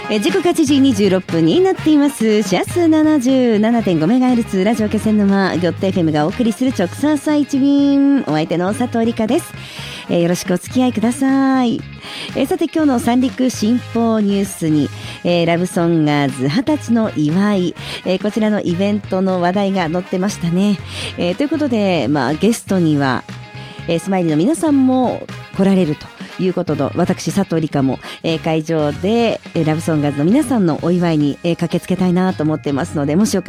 時刻8時26分になっています。シャス 77.5MHz ラジオ気仙沼ギョッテ FM がお送りする直送朝一便、お相手の佐藤理香です。よろしくお付き合いください。さて今日の三陸新報ニュースに、ラブソンガーズ20歳の祝い、こちらのイベントの話題が載ってましたね。ということで、ゲストには、スマイリーの皆さんも来られるということと、私佐藤理香も、会場で、ラブソンガーズの皆さんのお祝いに、駆けつけたいなと思ってますので、もしよか